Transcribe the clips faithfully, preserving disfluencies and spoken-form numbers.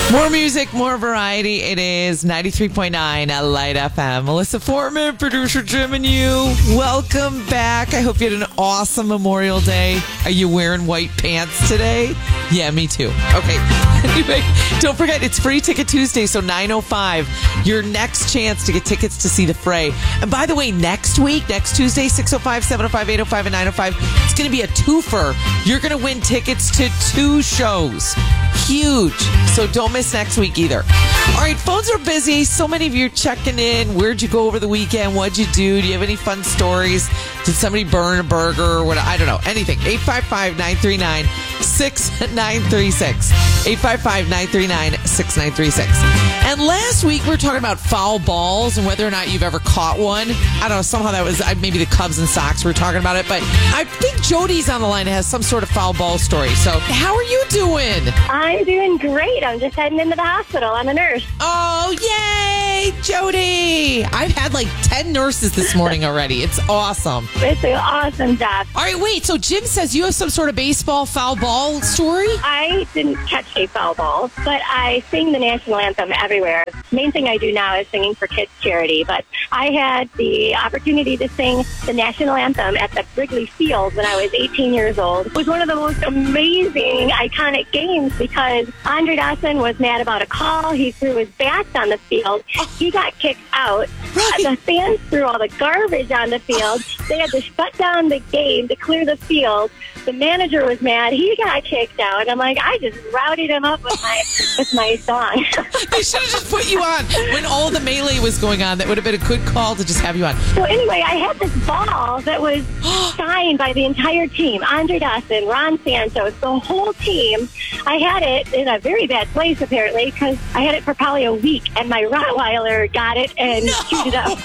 More music, more variety. It is ninety-three point nine at Light F M. Melissa Foreman, producer Jim, and you. Welcome back. I hope you had an awesome Memorial Day. Are you wearing white pants today? Yeah, me too. Okay. Anyway, don't forget, it's Free Ticket Tuesday, so nine oh five, your next chance to get tickets to see the Fray. And by the way, next week, next Tuesday, six oh five, seven oh five, eight oh five, and nine oh five, it's going to be a twofer. You're going to win tickets to two shows. Huge. So don't miss next week either. All right, phones are busy. So many of you are checking in. Where'd you go over the weekend? What'd you do? Do you have any fun stories? Did somebody burn a burger or what? I don't know. Anything. eight five five, nine three nine, six nine three six. eight five five, nine three nine, six nine three six. And last week we were talking about foul balls and whether or not you've ever caught one. I don't know. Somehow that was maybe the Cubs and Sox were talking about it. But I think Jody's on the line and has some sort of foul ball story. So how are you doing? I'm doing great. I'm just heading into the hospital. I'm a nurse. Oh, yay, Jody. I've had like ten nurses this morning already. It's awesome. It's an awesome job. All right, wait. So Jim says you have some sort of baseball foul ball story? I didn't catch a foul ball, but I sing the national anthem everywhere. Main thing I do now is singing for kids charity, but I had the opportunity to sing the national anthem at the Wrigley Field when I was eighteen years old. It was one of the most amazing, iconic games because Andre Dawson was mad about a call. He threw his bats on the field. He got kicked out. Right. The fans threw all the garbage on the field. They had to shut down the game to clear the field. The manager was mad. He got kicked out. I'm like, I just routed him up with my with my song. They should have just put you on when all the melee was going on. That would have been a good call to just have you on. So anyway, I had this ball that was signed by the entire team. Andre Dawson, Ron Santos, the whole team. I had it in a very bad place, apparently, because I had it for probably a week, and my Rottweiler got it and No. chewed it up.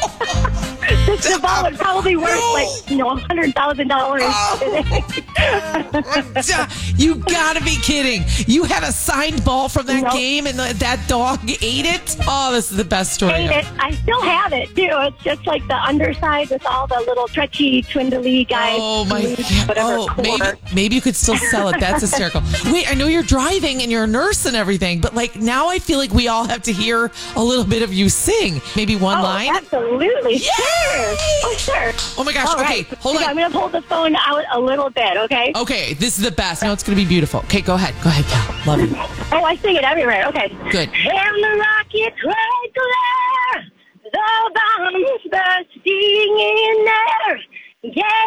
The ball was probably worth, No. like, you know, one hundred thousand dollars today. You gotta be kidding. You had a signed ball from that Nope. game and the, that dog ate it? Oh, this is the best story. Ate it. I still have it, too. It's just like the underside with all the little stretchy, twindly guys. Oh, my God. Whatever Oh, core. maybe, maybe you could still sell it. That's hysterical. Wait, I know you're driving and you're a nurse and everything, but like now I feel like we all have to hear a little bit of you sing. Maybe one Oh, line? absolutely. Yay! Sure. Oh, sure. Oh, my gosh. All Okay, right. hold on. I'm going to hold the phone out a little bit, okay? Okay, this is the best. Now it's going to be beautiful. Okay, go ahead. Go ahead, pal. Love you. Oh, I sing it everywhere. Okay. Good. And the rockets red glare, the bombs bursting in there. Yeah,